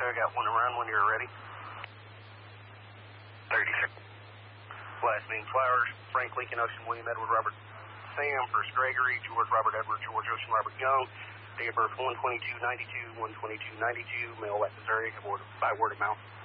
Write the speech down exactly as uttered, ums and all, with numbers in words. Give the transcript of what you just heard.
sir. I got one to run when you're ready. thirty-six. Last name Flowers, Frank Lincoln Ocean, William Edward Robert Sam, First Gregory, George Robert Edward, George Ocean Robert Young. Date of birth one twenty-two ninety-two, one twenty-two ninety-two, mail at Missouri, by word of mouth.